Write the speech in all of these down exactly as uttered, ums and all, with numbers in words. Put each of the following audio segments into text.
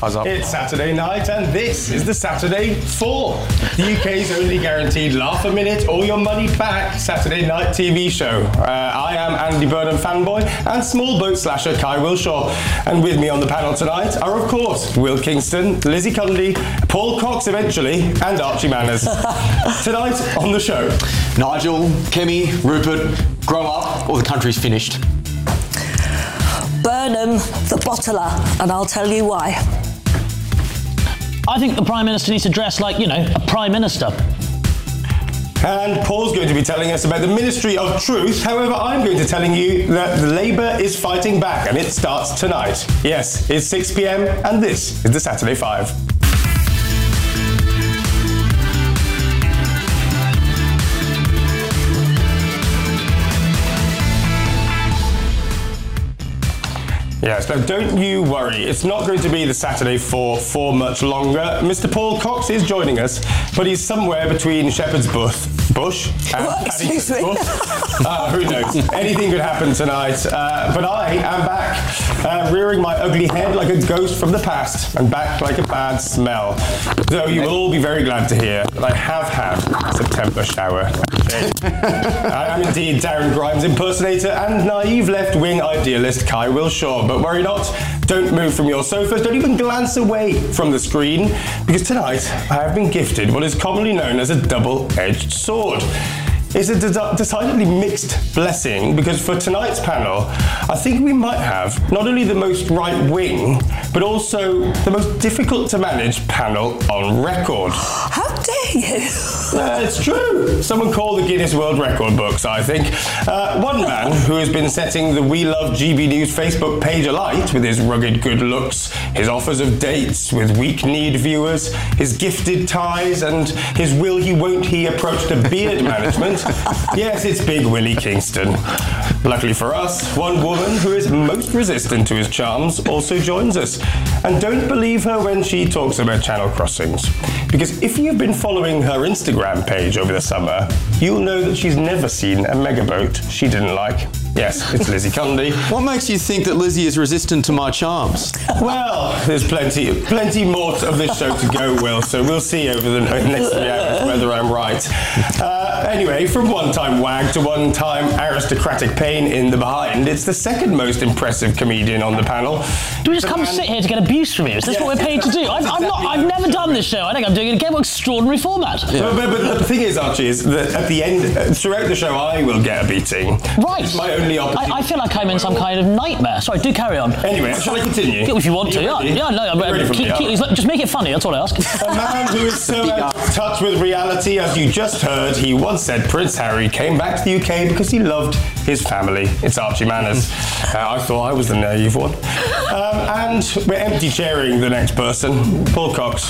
How's up? It's Saturday night, and this is the Saturday Four, the U K's only guaranteed laugh a minute or your money back Saturday night T V show. Uh, I am Andy Burnham fanboy and small boat slasher Kai Wilshaw, and with me on the panel tonight are, of course, Will Kingston, Lizzie Cundy, Paul Cox eventually, and Archie Manners. Tonight on the show, Nigel, Kemi, Rupert, grow up or the country's finished. Burnham, the bottler, and I'll tell you why. I think the Prime Minister needs to dress like, you know, a Prime Minister. And Paul's going to be telling us about the Ministry of Truth. However, I'm going to telling you that Labour is fighting back, and it starts tonight. Yes, it's six p.m, and this is the Saturday Five. Yes, now don't you worry, it's not going to be the Saturday Four for much longer. Mister Paul Cox is joining us, but he's somewhere between Shepherd's Bush, Bush and What? Excuse me? uh, who knows? Anything could happen tonight. Uh, but I am back, uh, rearing my ugly head like a ghost from the past, and back like a bad smell. Though you will all be very glad to hear that I have had a September shower. I am indeed Darren Grimes impersonator and naive left-wing idealist Kai Wilshaw. But worry not, don't move from your sofas, don't even glance away from the screen, because tonight I have been gifted what is commonly known as a double-edged sword. It's a de- decidedly mixed blessing, because for tonight's panel, I think we might have not only the most right-wing, but also the most difficult to manage panel on record. How dare you? Uh, it's true. Someone called the Guinness World Record books, I think. Uh, one man who has been setting the We Love G B News Facebook page alight with his rugged good looks, his offers of dates with weak-kneed viewers, his gifted ties, and his will he won't he approach to beard management. Yes, it's Big Willie Kingston. Luckily for us, one woman who is most resistant to his charms also joins us. And don't believe her when she talks about channel crossings. Because if you've been following her Instagram page over the summer, you'll know that she's never seen a megaboat she didn't like. Yes, it's Lizzie Cundy. What makes you think that Lizzie is resistant to my charms? Well, there's plenty plenty more of this show to go, Will, so we'll see over the next three hours whether I'm right. Uh, anyway, from one-time wag to one-time aristocratic pain in the behind, it's the second most impressive comedian on the panel. Do we just The come man- sit here to get abuse from you? Is this Yeah. what we're paid to do? I've, I'm not, I've never done this show. I think I'm doing it again with extraordinary format. But, but, but the thing is, Archie, is that at the end, uh, throughout the show, I will get a beating. Right. It's my only opportunity. I, I feel like I'm in some kind of nightmare. Sorry, do carry on. Anyway, shall I continue? If you want Are to, you yeah. ready? Yeah, no, I'm You ready for keep, me? keep, just make it funny, that's all I ask. A man who is so out of touch with reality, as you just heard, he once said Prince Harry came back to the U K because he loved his family. It's Archie Manners. uh, I thought I was the naive one. Um, and we're empty chairing the next person, Paul Cox.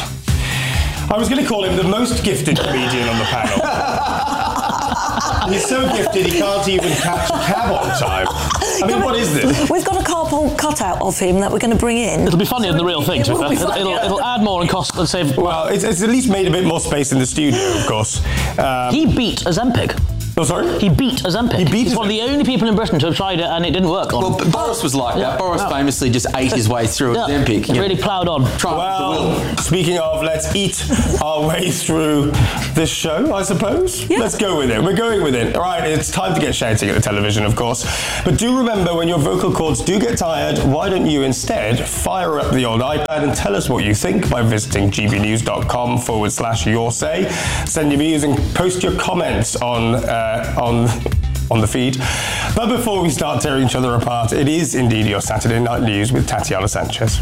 I was going to call him the most gifted comedian on the panel. He's so gifted he can't even catch a cab on time. I mean, what is this? We've got a cardboard cutout of him that we're going to bring in. It'll be funnier than the real thing, It to be will fair. be It'll, funny. it'll, it'll add more and cost and save. Well, it's, it's at least made a bit more space in the studio, of course. Um, He beat Ozempic. oh, sorry? He beat Ozempic. He beat He's one of the only people in Britain to have tried it and it didn't work on. Well, B- Boris was like that. Boris Yeah. famously just ate his way through yeah. Ozempic. He really ploughed on. Trump with the will. Well, speaking of, let's eat our way through this show, I suppose. Yeah. Let's go with it. We're going with it. All right, it's time to get shouting at the television, of course. But do remember, when your vocal cords do get tired, why don't you instead fire up the old iPad and tell us what you think by visiting gbnews.com forward slash your say. Send your views and post your comments on uh, on on the feed. But before we start tearing each other apart, it is indeed your Saturday Night News with Tatiana Sanchez.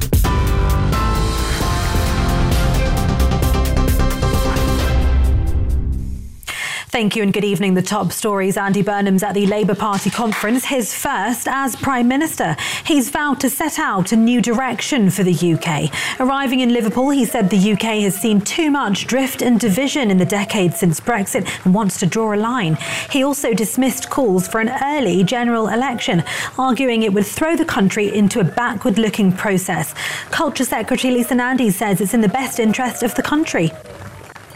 Thank you and good evening. The top stories. Andy Burnham's at the Labour Party conference, his first as Prime Minister. He's vowed to set out a new direction for the U K. Arriving in Liverpool, he said the U K has seen too much drift and division in the decades since Brexit and wants to draw a line. He also dismissed calls for an early general election, arguing it would throw the country into a backward-looking process. Culture Secretary Lisa Nandy says it's in the best interest of the country.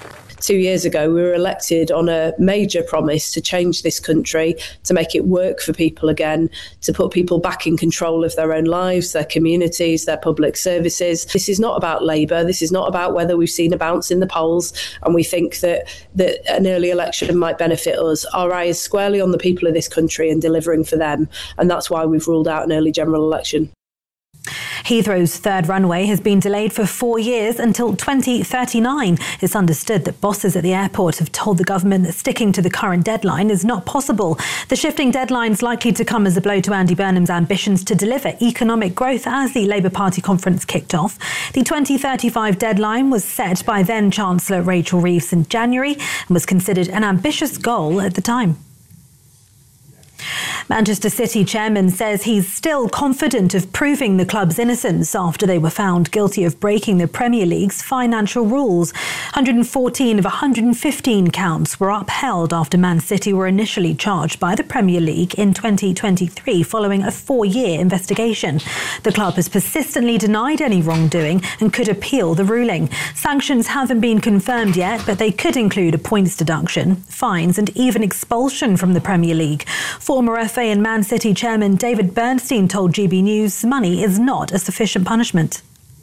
two years ago, we were elected on a major promise to change this country, to make it work for people again, to put people back in control of their own lives, their communities, their public services. This is not about Labour. This is not about whether we've seen a bounce in the polls and we think that, that an early election might benefit us. Our eye is squarely on the people of this country and delivering for them. And that's why we've ruled out an early general election. Heathrow's third runway has been delayed for four years until twenty thirty-nine. It's understood that bosses at the airport have told the government that sticking to the current deadline is not possible. The shifting deadline is likely to come as a blow to Andy Burnham's ambitions to deliver economic growth as the Labour Party conference kicked off. The twenty thirty-five deadline was set by then Chancellor Rachel Reeves in January and was considered an ambitious goal at the time. Manchester City chairman says he's still confident of proving the club's innocence after they were found guilty of breaking the Premier League's financial rules. one hundred fourteen of one hundred fifteen counts were upheld after Man City were initially charged by the Premier League in twenty twenty-three following a four-year investigation. The club has persistently denied any wrongdoing and could appeal the ruling. Sanctions haven't been confirmed yet, but they could include a points deduction, fines and even expulsion from the Premier League. Former F A and Man City chairman David Bernstein told G B News money is not a sufficient punishment.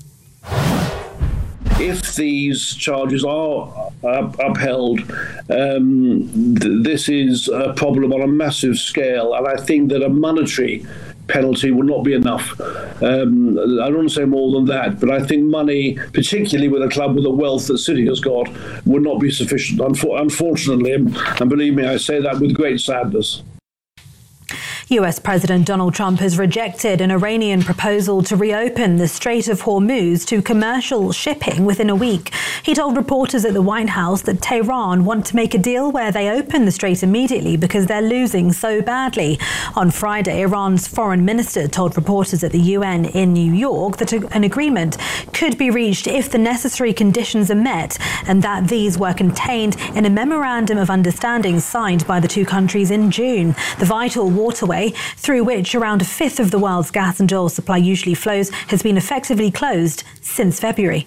If these charges are up- upheld, um, th- this is a problem on a massive scale, and I think that a monetary penalty will not be enough. Um, I don't want to say more than that, but I think money, particularly with a club with the wealth that City has got, will not be sufficient, unfor- unfortunately, and, and believe me, I say that with great sadness. U S President Donald Trump has rejected an Iranian proposal to reopen the Strait of Hormuz to commercial shipping within a week. He told reporters at the White House that Tehran want to make a deal where they open the strait immediately because they're losing so badly. On Friday, Iran's foreign minister told reporters at the U N in New York that an agreement could be reached if the necessary conditions are met and that these were contained in a memorandum of understanding signed by the two countries in June. The vital waterway through which around a fifth of the world's gas and oil supply usually flows has been effectively closed since February.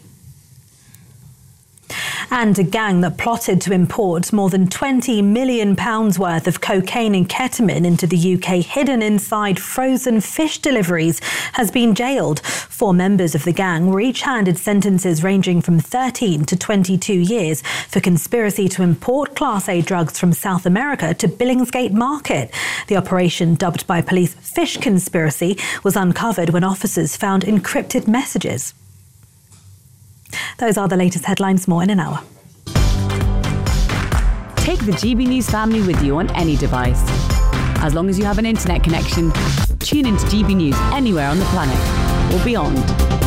And a gang that plotted to import more than twenty million pounds worth of cocaine and ketamine into the U K hidden inside frozen fish deliveries has been jailed. Four members of the gang were each handed sentences ranging from thirteen to twenty-two years for conspiracy to import Class A drugs from South America to Billingsgate Market. The operation, dubbed by police Fish Conspiracy, was uncovered when officers found encrypted messages. Those are the latest headlines. More in an hour. Take the G B News family with you on any device. As long as you have an internet connection, tune into G B News anywhere on the planet or beyond.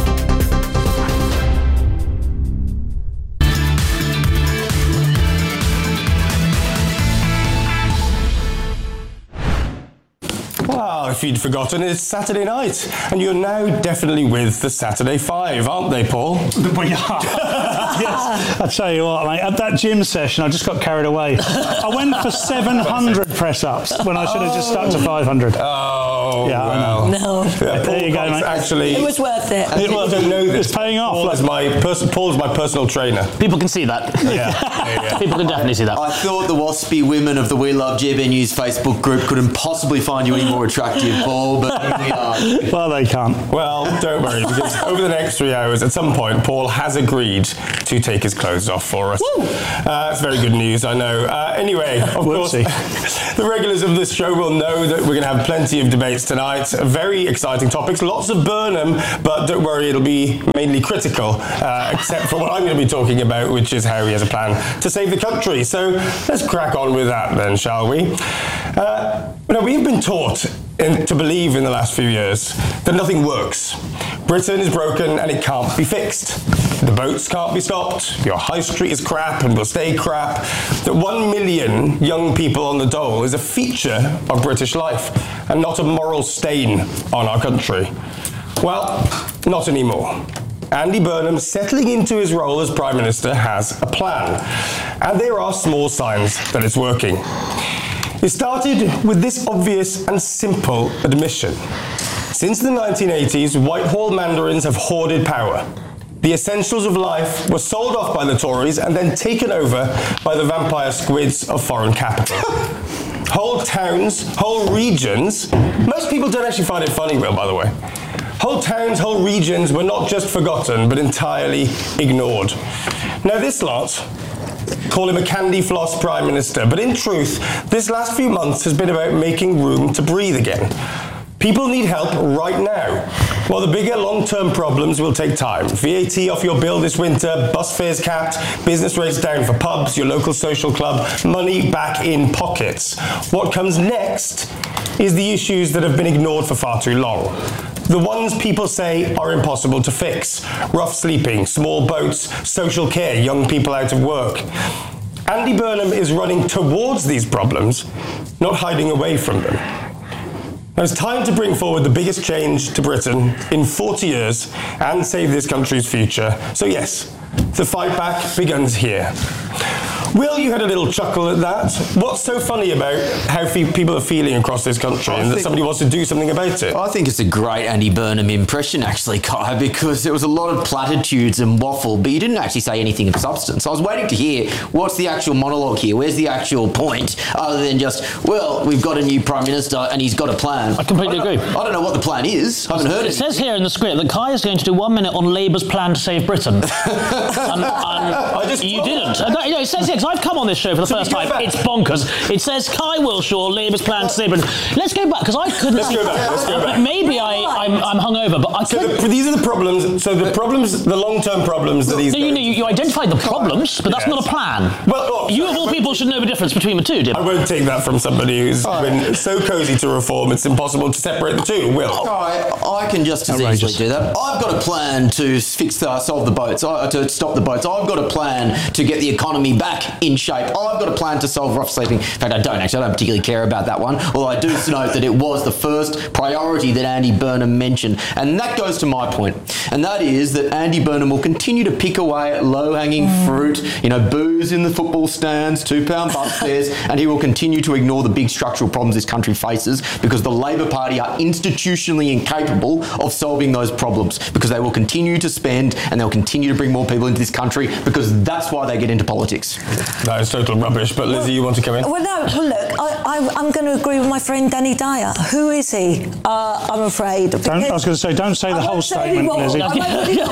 Well, if you'd forgotten, it's Saturday night, and you're now definitely with the Saturday Five, aren't they, Paul? We are. Yes. I tell you what, mate, at that gym session, I just got carried away. I went for seven hundred press-ups when I should have just stuck to five hundred. Oh, yeah, well. No. Yeah, there you go, mate. Actually, it was worth it. It was. I don't know this. It's paying off. Paul is my pers- Paul's my personal trainer. People can see that. Yeah. yeah. People can definitely see that. I thought the waspy women of the We Love G B News Facebook group couldn't possibly find you any more attractive, Paul, but here we are. Well, they can't. Well, don't worry, because over the next three hours, at some point, Paul has agreed to take his clothes off for us. Uh, it's very good news, I know. Uh, anyway, of course, the regulars of this show will know that we're going to have plenty of debates tonight. Very exciting topics, lots of Burnham, but don't worry, it'll be mainly critical, uh, except for what I'm going to be talking about, which is how he has a plan to save the country. So let's crack on with that then, shall we? Uh, now, we've been taught in, to believe in the last few years that nothing works. Britain is broken and it can't be fixed. The boats can't be stopped. Your high street is crap and will stay crap. That one million young people on the dole is a feature of British life and not a moral stain on our country. Well, not anymore. Andy Burnham, settling into his role as Prime Minister, has a plan. And there are small signs that it's working. It started with this obvious and simple admission. Since the nineteen eighties, Whitehall mandarins have hoarded power. The essentials of life were sold off by the Tories and then taken over by the vampire squids of foreign capital. Whole towns, whole regions, most people don't actually find it funny, Will, by the way. Whole towns, whole regions were not just forgotten, but entirely ignored. Now this lot call him a candy floss prime minister, but in truth, this last few months has been about making room to breathe again. People need help right now. While the bigger long-term problems will take time. V A T off your bill this winter, bus fares capped, business rates down for pubs, your local social club, money back in pockets. What comes next is the issues that have been ignored for far too long. The ones people say are impossible to fix. Rough sleeping, small boats, social care, young people out of work. Andy Burnham is running towards these problems, not hiding away from them. Now it's time to bring forward the biggest change to Britain in forty years and save this country's future. So yes, the fight back begins here. Will, you had a little chuckle at that. What's so funny about how fe- people are feeling across this country and that somebody wants to do something about it? I think it's a great Andy Burnham impression, actually, Kai, because there was a lot of platitudes and waffle, but you didn't actually say anything of substance. I was waiting to hear what's the actual monologue here, where's the actual point, other than just, well, we've got a new Prime Minister and he's got a plan. I completely I agree. I don't know what the plan is. I haven't heard it. It says here in the script that Kai is going to do one minute on Labour's plan to save Britain. and, and I just you didn't. And that, you know, it says here, because I've come on this show for the So first we go time, back. it's bonkers. It says Kai Wilshaw, Labour's plan to save Britain. Let's go back, because I couldn't... Let's go back, let's go back. Maybe I, I'm, I'm hungover, but I So couldn't... the, these are the problems, so the problems, the long-term problems that he's... No, you, know, you, you identified the problems, but that's Yes. not a plan. Well, oh, you of all people should know the difference between the two, Dim. I won't take that from somebody who's been so cosy to reform, it's impossible to separate the two. Will? Kai, I can just as Outrageous. easily do that. I've got a plan to fix the, solve the boats, I, to stop the boats. I've got a plan to get the economy back in shape. I've got a plan to solve rough sleeping. In fact, I don't actually. I don't particularly care about that one. Although I do note that it was the first priority that Andy Burnham mentioned. And that goes to my point. And that is that Andy Burnham will continue to pick away at low-hanging fruit, you know, booze in the football stands, two-pound bus fares, and he will continue to ignore the big structural problems this country faces because the Labor Party are institutionally incapable of solving those problems because they will continue to spend and they'll continue to bring more people into this country because that's why they get into politics. That is total rubbish, but Lizzie, you want to come in? Well, no, well, look, I, I, I'm going to agree with my friend Danny Dyer. Who is he? Uh, I'm afraid. Don't, I was going to say, don't say the I whole won't say statement, anymore. Lizzie. I won't anymore.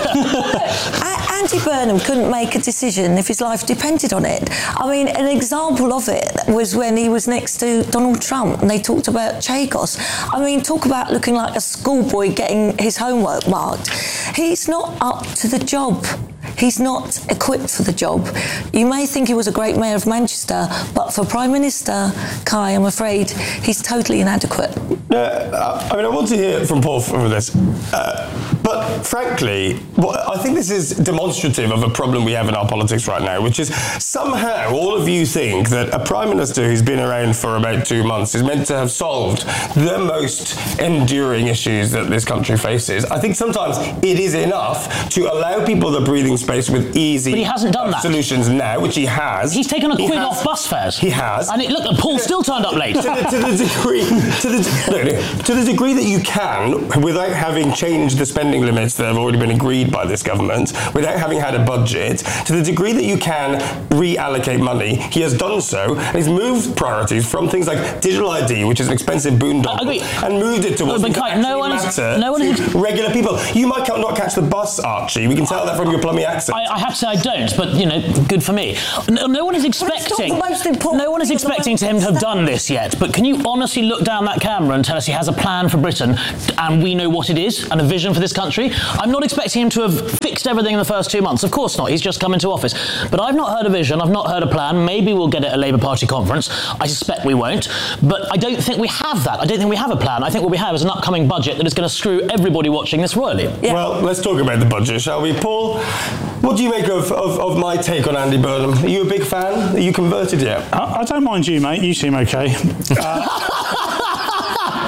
A- Andy Burnham couldn't make a decision if his life depended on it. I mean, an example of it was when he was next to Donald Trump and they talked about Chagos. I mean, talk about looking like a schoolboy getting his homework marked. He's not up to the job. He's not equipped for the job. You may think he was a great mayor of Manchester, but for Prime Minister, Kai, I'm afraid he's totally inadequate. Uh, I mean, I want to hear from Paul for this. Uh, but frankly, well, I think this is demonstrative of a problem we have in our politics right now, which is somehow all of you think that a Prime Minister who's been around for about two months is meant to have solved the most enduring issues that this country faces. I think sometimes it is enough to allow people the breathing space with easy But he hasn't done that. solutions now, which he has. He's taken a He quid has- off bus fares. He has. And it, look, and Paul still turned up late. to, the, to the degree to the, no, no, to the degree that you can, without having changed the spending limits that have already been agreed by this government, without having had a budget, to the degree that you can reallocate money, he has done so, and he's moved priorities from things like digital I D, which is an expensive boondoggle, agree. and moved it towards But things that Kai, no actually one is- matter no one is- to regular people. You might not catch the bus, Archie. We can tell that from your plummy accent. I, I have to say I don't, but you know, good for me. No, no one is expecting. the most important No one is thing at the expecting to him to have done this yet. But can you honestly look down that camera and tell us he has a plan for Britain, and we know what it is, and a vision for this country? I'm not expecting him to have fixed everything in the first two months. Of course not. He's just come into office. But I've not heard a vision. I've not heard a plan. Maybe we'll get it at a Labour Party conference. I suspect we won't. But I don't think we have that. I don't think we have a plan. I think what we have is an upcoming budget that is going to screw everybody watching this royally. Yeah. Well, let's talk about the budget, shall we? Paul, what do you make of, of, of my take on Andy Burnham? Are you a big fan? Are you converted yet? I, I don't mind you, mate. You seem okay. Uh, uh,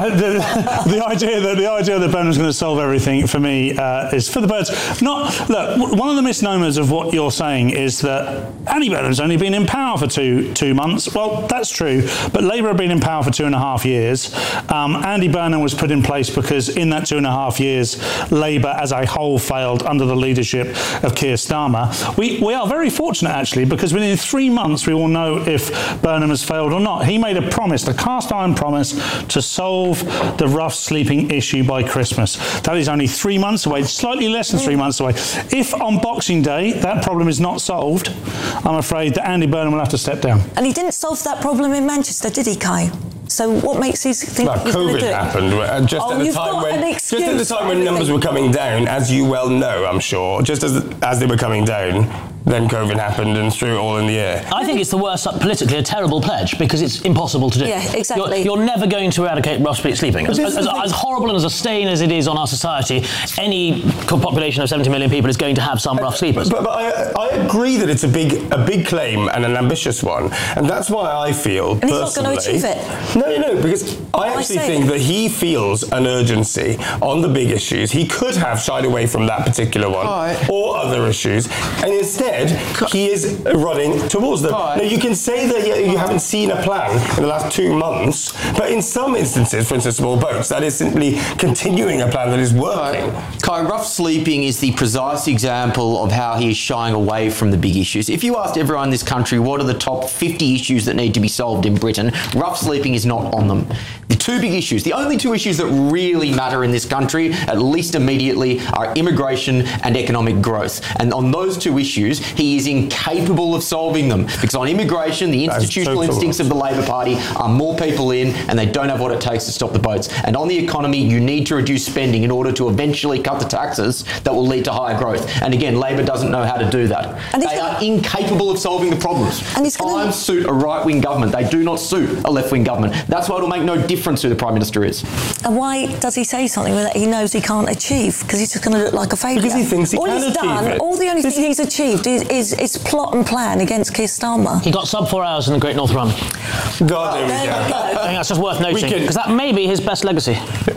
I, the, the idea that the idea that Burnham's going to solve everything for me uh, is for the birds. Not look. One of the misnomers of what you're saying is that Andy Burnham's only been in power for two two months. Well, that's true, but Labour have been in power for two and a half years. Um, Andy Burnham was put in place because in that two and a half years, Labour as a whole failed under the leadership of Keir Starmer. We we are very fortunate actually because within three months we will know if Burnham has failed or not. He made a promise, a cast iron promise, to solve the rough sleeping issue by Christmas. That is only three months away, slightly less than three months away. If on Boxing Day that problem is not solved, I'm afraid that Andy Burnham will have to step down. And he didn't solve that problem in Manchester, did he, Kai? So what makes you think well, he's going to do COVID it? happened uh, just oh, at the you've time got when an just at the time when everything. numbers were coming down, as you well know, I'm sure. Just as as they were coming down, then COVID happened and threw it all in the air. I think it's the worst, politically, a terrible pledge because it's impossible to do. Yeah, exactly. You're, you're never going to eradicate rough sleeping. As, as, as, the as horrible and as a stain as it is on our society, any population of seventy million people is going to have some rough sleepers. But, but I, I agree that it's a big a big claim and an ambitious one, and that's why I feel and he's personally. not going to achieve it. No, no, no, because I actually I think it. that he feels an urgency on the big issues. He could have shied away from that particular one Right. or other issues, and instead he is running towards them. Right. Now, you can say that you, you haven't seen a plan in the last two months, but in some instances, for instance, small boats, that is simply continuing a plan that is working. Kai, rough sleeping is the precise example of how he is shying away from the big issues. If you asked everyone in this country what are the top fifty issues that need to be solved in Britain, rough sleeping is not on them. The two big issues, the only two issues that really matter in this country, at least immediately, are immigration and economic growth. And on those two issues, he is incapable of solving them. Because on immigration, the institutional so instincts of the Labor Party are more people in, and they don't have what it takes to stop the boats. And on the economy, you need to reduce spending in order to eventually cut the taxes that will lead to higher growth. And again, Labor doesn't know how to do that. And they gonna, are incapable of solving the problems. And it's Times gonna, suit a right-wing government. They do not suit a left-wing government. That's why it'll make no difference who the Prime Minister is. And why does he say something that he knows he can't achieve? Because he's just going to look like a failure. Because he thinks he all can he's achieve done, it. all the only This thing he's achieved is, is, is plot and plan against Keir Starmer. He got sub four hours in the Great North Run. God, there we There go. we go. I think that's just worth noting can- because that may be his best legacy.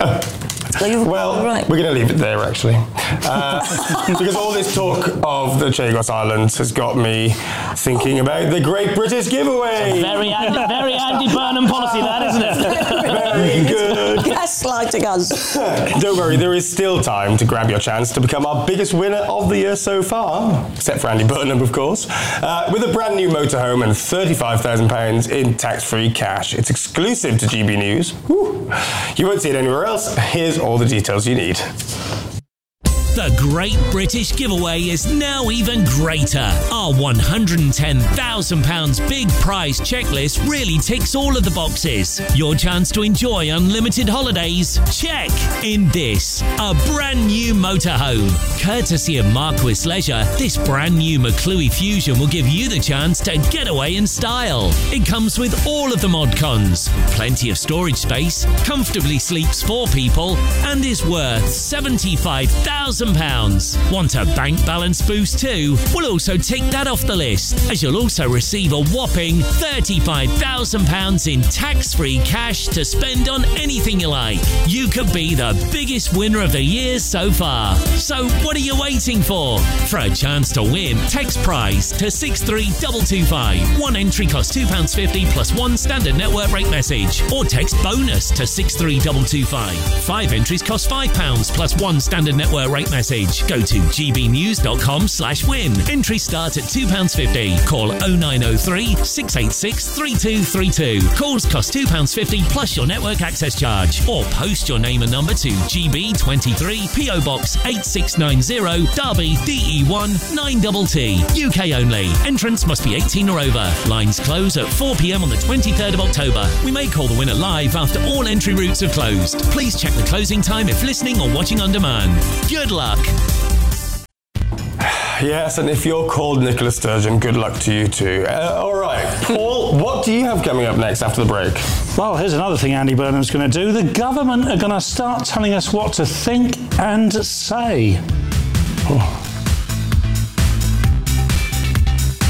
Well, right. we're going to leave it there, actually. Uh, because all this talk of the Chagos Islands has got me thinking about the Great British Giveaway. Very Andy, very Andy Burnham policy, that, isn't it? Very good. Gaslighting us. Don't worry, there is still time to grab your chance to become our biggest winner of the year so far, except for Andy Burnham, of course, uh, with a brand new motorhome and thirty-five thousand pounds in tax-free cash. It's exclusive to G B News. Woo. You won't see it anywhere else. Here's all the details you need. The Great British Giveaway is now even greater. Our one hundred ten thousand pounds big prize checklist really ticks all of the boxes. Your chance to enjoy unlimited holidays? Check. In this, a brand new motorhome. Courtesy of Marquis Leisure, this brand new McClue Fusion will give you the chance to get away in style. It comes with all of the mod cons, plenty of storage space, comfortably sleeps four people, and is worth seventy-five thousand pounds. Want a bank balance boost too? We'll also tick that off the list, as you'll also receive a whopping thirty-five thousand pounds in tax-free cash to spend on anything you like. You could be the biggest winner of the year so far. So what are you waiting for? For a chance to win, text prize to six three two two five. One entry costs two pounds fifty plus one standard network rate message. Or text bonus to six three two two five. Five entries cost five pounds plus one standard network rate message. Go to gbnews.com slash win. Entries start at two pounds fifty. Call oh nine oh three, six eight six, three two three two. Calls cost two pounds fifty plus your network access charge. Or post your name and number to G B twenty-three, P O Box eight six nine zero, Derby, D E one nine T T. U K only. Entrance must be eighteen or over. Lines close at four p m on the twenty-third of October. We may call the winner live after all entry routes have closed. Please check the closing time if listening or watching on demand. Good luck. Yes, and if you're called Nicola Sturgeon, good luck to you too. Uh, all right, Paul, what do you have coming up next after the break? Well, here's another thing Andy Burnham's going to do. The government are going to start telling us what to think and say. Oh.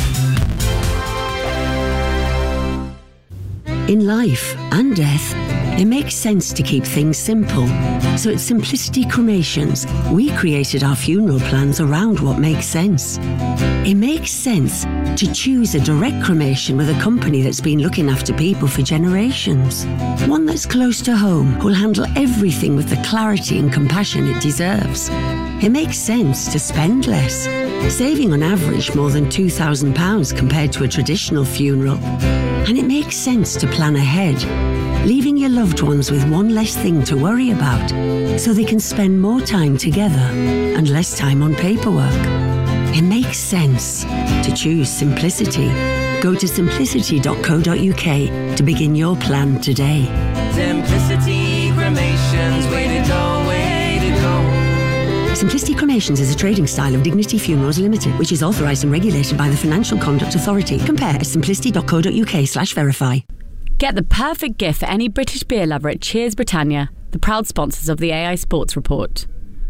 In life and death, It makes sense to keep things simple. So at Simplicity Cremations, we created our funeral plans around what makes sense. It makes sense to choose a direct cremation with a company that's been looking after people for generations. One that's close to home, who'll handle everything with the clarity and compassion it deserves. It makes sense to spend less, saving on average more than two thousand pounds compared to a traditional funeral. And it makes sense to plan ahead, leaving your loved ones with one less thing to worry about, so they can spend more time together and less time on paperwork. It makes sense to choose simplicity. Go to simplicity dot co dot uk to begin your plan today. Simplicity Cremations, way to go, way to go. Simplicity Cremations is a trading style of Dignity Funerals Limited, which is authorised and regulated by the Financial Conduct Authority. Compare at simplicity dot co dot uk slash verify. Get the perfect gift for any British beer lover at Cheers Britannia, the proud sponsors of the A I Sports Report.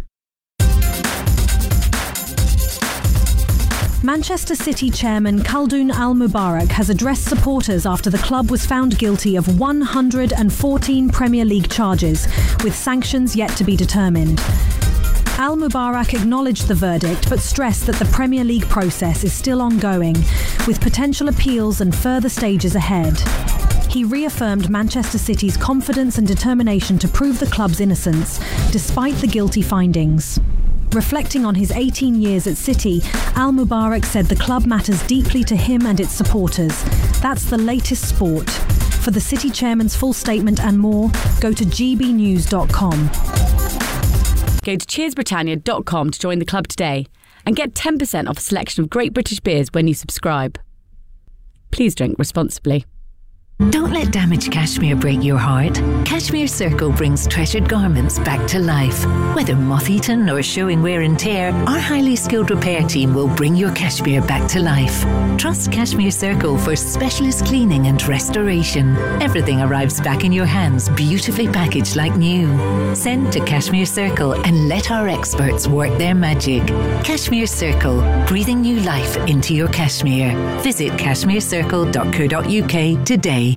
Manchester City chairman Khaldoon Al-Mubarak has addressed supporters after the club was found guilty of one hundred fourteen Premier League charges, with sanctions yet to be determined. Al-Mubarak acknowledged the verdict but stressed that the Premier League process is still ongoing, with potential appeals and further stages ahead. He reaffirmed Manchester City's confidence and determination to prove the club's innocence, despite the guilty findings. Reflecting on his eighteen years at City, Al-Mubarak said the club matters deeply to him and its supporters. That's the latest sport. For the City chairman's full statement and more, go to g b news dot com. Go to cheers britannia dot com to join the club today and get ten percent off a selection of great British beers when you subscribe. Please drink responsibly. Don't let damaged cashmere break your heart. Cashmere Circle brings treasured garments back to life. Whether moth-eaten or showing wear and tear, our highly skilled repair team will bring your cashmere back to life. Trust Cashmere Circle for specialist cleaning and restoration. Everything arrives back in your hands, beautifully packaged like new. Send to Cashmere Circle and let our experts work their magic. Cashmere Circle, breathing new life into your cashmere. Visit cashmere circle dot co dot uk today.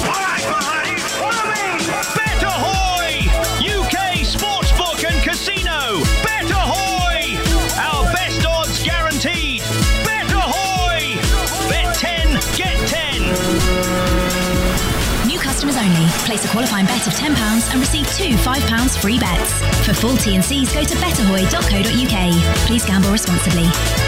Bet-Ahoy! U K Sportsbook and Casino! Bet-Ahoy! Our best odds guaranteed! Bet-Ahoy! Bet ten, get ten! New customers only. Place a qualifying bet of ten pounds and receive two five pounds free bets. For full T and Cs, go to bet ahoy dot co dot uk. Please gamble responsibly.